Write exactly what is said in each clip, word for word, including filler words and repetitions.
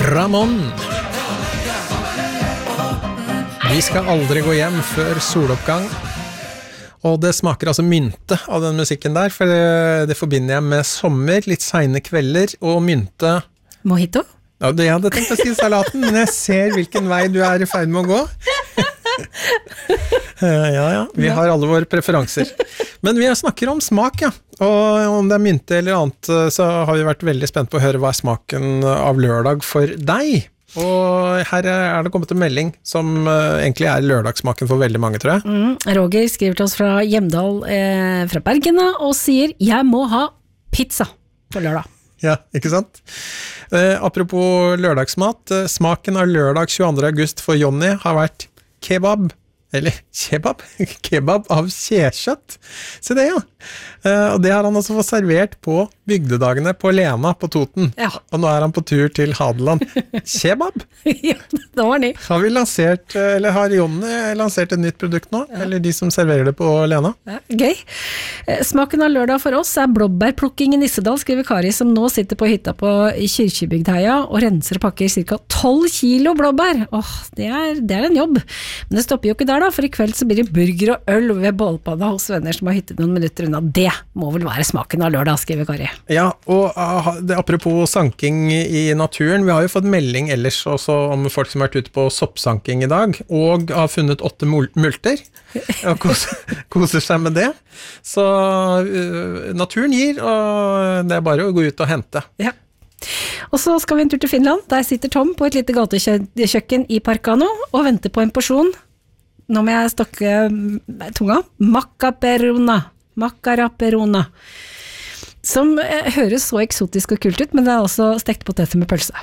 Ramón. Vi skal aldri gå hjem før soloppgang. Og det smaker altså mynte av den musikken der, for det, det forbinder jeg med sommer, litt sene kvelder, og mynte. Mojito? Ja, det jeg hadde tenkt å si salaten, men jeg ser hvilken vei du er i ferd med å gå. Ja, ja, vi har alle våre preferanser. Men vi snakker om smak, ja. Og om det er mynte eller annet, så har vi vært veldig spent på å høre hva er smaken av lørdag for deg. Og her er det kommet en melding som egentlig er lørdagsmaken for veldig mange, tror jeg. Mm, Roger skriver til oss fra Hjemdal eh, fra Bergen og sier, jeg må ha pizza på lørdag. Ja, ikke sant? Eh, apropos lørdagsmat, eh, smaken av lørdag tjueandre august for Jonny har vært kebab. Eller kebab, kebab av kjekjøtt. Se det, ja. Uh, og det har han også fått servert på bygdedagene på Lena på Toten. Ja. Og nå er han på tur til Hadeland. Kebab? Ja, det var ni. Har vi lansert, eller har Jonny lansert et nytt produkt nå? Ja. Eller de som serverer det på Lena? Ja, gøy. Smaken av lørdag for oss er blåbærplukking i Nissedal, skriver Kari, som nå sitter på hytta på Kyrkjebygdheia og renser og pakker ca. tolv kilo blåbær. Åh, det er, det er en jobb. Men det stopper jo ikke der da, for i kveld så blir det burger og øl ved bålpanna hos venner som har hyttet noen minutter unna. Det må vel være smaken av lørdag, skriver Kari. Ja, og uh, det, apropos sanking i naturen, vi har jo fått melding ellers også om folk som har vært ute på soppsanking i dag, og har funnet åtte mul- multer, og koser, koser seg med det. Så uh, naturen gir, og det er bare å gå ut og hente. Ja. Og så skal vi en tur til Finland. Der sitter Tom på et lite gatekjøkken i Parkano og venter på en porsjon. Nå må jeg stokke tunga. Maccaperona. Macaraperona. Som eh, høres så eksotisk og kult ut, men det er også stekt poteter med pølse.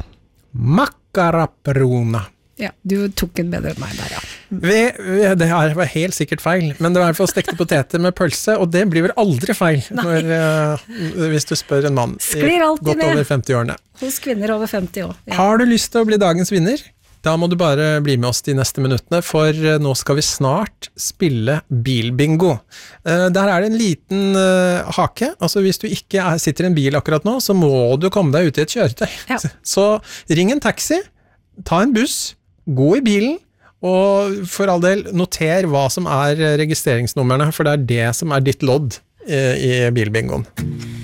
Macaraperona. Ja, du tok en bedre enn meg der, ja. Vi, det her var helt sikkert feil, men det var i hvert fall stekte poteter med pølse, og det blir vel aldri feil når, uh, hvis du spør en mann i godt over femti-årene. Hos kvinner over femti år. Ja. Har du lyst til å bli dagens vinner? Da må du bare bli med oss de neste minuttene, for nå skal vi snart spille bilbingo. Der er det en liten hake, altså hvis du ikke er, sitter i en bil akkurat nå, så må du komme deg ut i et kjøretøy. Ja. Så ring en taxi, ta en buss, gå i bilen, og for all del noter hva som er registreringsnummerne, for det er det som er ditt lodd i bilbingoen.